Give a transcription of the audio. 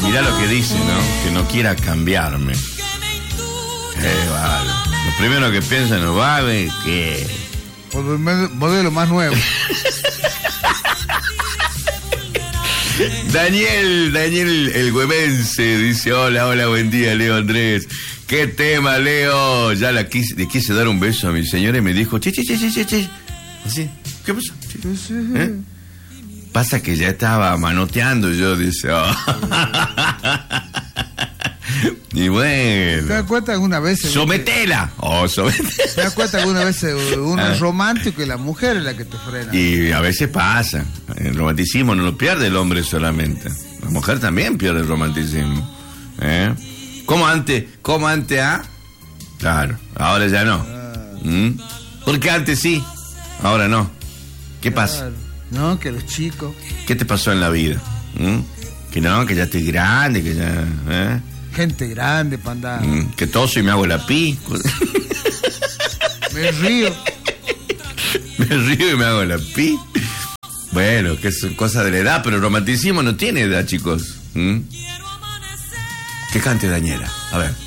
Mirá lo que dice, ¿no? Que no quiera cambiarme. Vale. Lo primero que piensa no vale que... Por el modelo más nuevo. Daniel el huevense dice: hola, buen día, Leo Andrés. ¿Qué tema, Leo? Ya le quise dar un beso a mi señora y me dijo: che. Así, ¿qué pasó? ¿Eh? Pasa que ya estaba manoteando, yo dice. Oh. Y bueno. ¿Te das cuenta alguna vez? Sometela. ¿Te das cuenta alguna vez uno es romántico y la mujer es la que te frena? Y a veces pasa. El romanticismo no lo pierde el hombre solamente. La mujer también pierde el romanticismo. ¿Cómo antes, Claro, ahora ya no. Porque antes sí, ahora no. ¿Qué pasa? Claro. No, que los chicos. ¿Qué te pasó en la vida? Que no, que ya estoy grande, que ya... Gente grande para andar. Que toso y me hago la pi. Me río y me hago la pi. Bueno, que es cosa de la edad, pero el romanticismo no tiene edad, chicos. Que cante Daniela. A ver.